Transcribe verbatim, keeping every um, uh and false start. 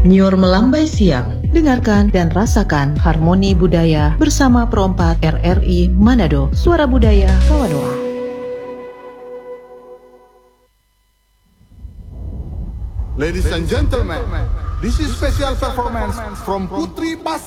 Nyor melambai siang. Dengarkan dan rasakan harmoni budaya bersama Pro empat R R I Manado, Suara Budaya Kawadoa. Ladies and gentlemen, this is special performance from Putri Bas